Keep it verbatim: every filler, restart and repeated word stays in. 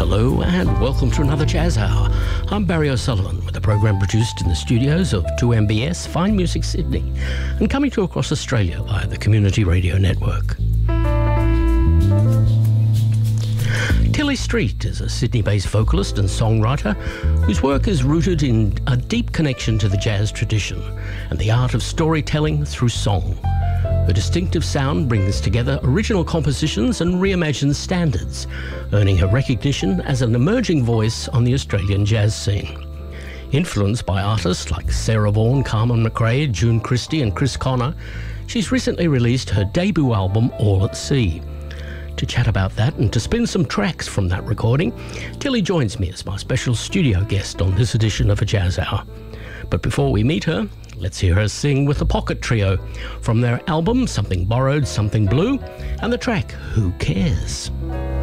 Hello and welcome to another Jazz Hour. I'm Barry O'Sullivan with a program produced in the studios of two M B S Fine Music Sydney and coming to across Australia via the Community Radio Network. Tilly Street is a Sydney-based vocalist and songwriter whose work is rooted in a deep connection to the jazz tradition and the art of storytelling through song. Her distinctive sound brings together original compositions and reimagined standards, earning her recognition as an emerging voice on the Australian jazz scene. Influenced by artists like Sarah Vaughan, Carmen McRae, June Christie and Chris Connor, she's recently released her debut album, All at Sea. To chat about that and to spin some tracks from that recording, Tilly joins me as my special studio guest on this edition of A Jazz Hour. But before we meet her, let's hear her sing with the Pocket Trio from their album Something Borrowed, Something Blue, and the track Who Cares?